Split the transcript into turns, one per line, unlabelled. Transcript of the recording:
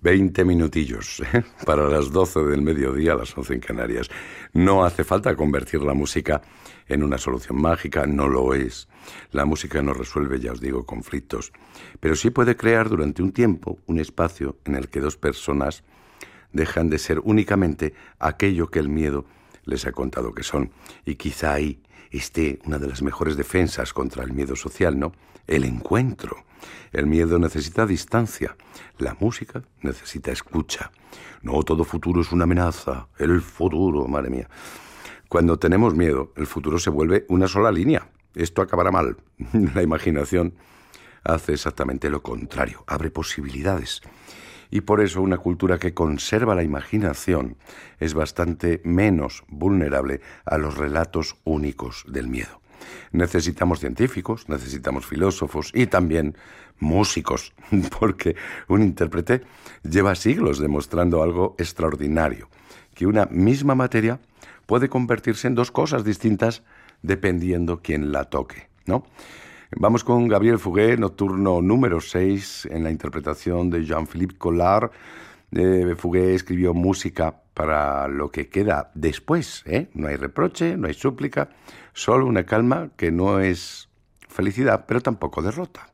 20 minutillos, ¿eh? Para las 12 del mediodía, las 11 en Canarias. No hace falta convertir la música en una solución mágica, no lo es. La música no resuelve, ya os digo, conflictos, pero sí puede crear durante un tiempo un espacio en el que dos personas dejan de ser únicamente aquello que el miedo les ha contado que son. Y quizá ahí esté una de las mejores defensas contra el miedo social, ¿no? El encuentro. El miedo necesita distancia. La música necesita escucha. No todo futuro es una amenaza. El futuro, madre mía. Cuando tenemos miedo, el futuro se vuelve una sola línea. Esto acabará mal. La imaginación hace exactamente lo contrario. Abre posibilidades. Y por eso una cultura que conserva la imaginación es bastante menos vulnerable a los relatos únicos del miedo. Necesitamos científicos, necesitamos filósofos y también músicos, porque un intérprete lleva siglos demostrando algo extraordinario, que una misma materia puede convertirse en dos cosas distintas dependiendo quién la toque, ¿no? Vamos con Gabriel Fauré, nocturno número 6, en la interpretación de Jean-Philippe Collard. Fauré escribió música para lo que queda después, ¿eh? No hay reproche, no hay súplica, solo una calma que no es felicidad, pero tampoco derrota.